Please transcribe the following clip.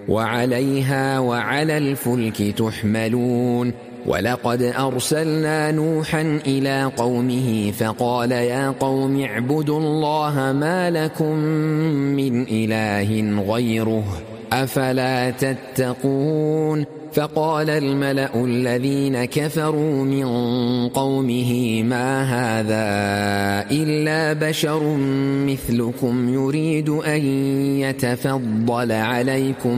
وعليها وعلى الفلك تحملون. ولقد أرسلنا نوحا إلى قومه فقال يا قوم اعبدوا الله ما لكم من إله غيره أفلا تتقون. فقال الملأ الذين كفروا من قومه ما هذا إلا بشر مثلكم يريد أن يتفضل عليكم